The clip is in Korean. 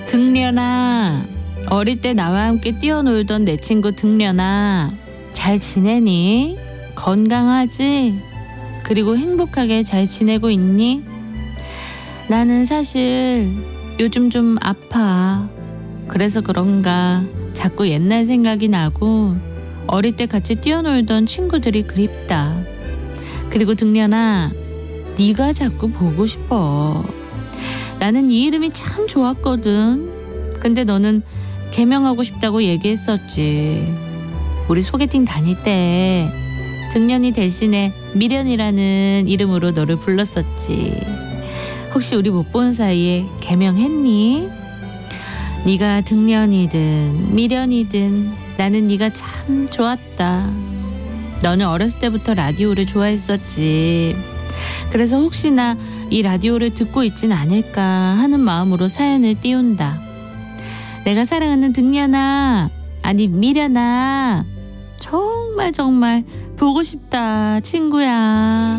등려나, 어릴 때 나와 함께 뛰어놀던 내 친구 등려나, 잘 지내니? 건강하지? 그리고 행복하게 잘 지내고 있니? 나는 사실 요즘 좀 아파. 그래서 그런가 자꾸 옛날 생각이 나고 어릴 때 같이 뛰어놀던 친구들이 그립다. 그리고 등려나, 네가 자꾸 보고 싶어. 나는 이 이름이 참 좋았거든. 근데 너는 개명하고 싶다고 얘기했었지. 우리 소개팅 다닐 때 등련이 대신에 미련이라는 이름으로 너를 불렀었지. 혹시 우리 못 본 사이에 개명했니? 네가 등련이든 미련이든 나는 네가 참 좋았다. 너는 어렸을 때부터 라디오를 좋아했었지. 그래서 혹시나 이 라디오를 듣고 있진 않을까 하는 마음으로 사연을 띄운다. 내가 사랑하는 등련아, 아니 미련아, 정말 보고 싶다 친구야.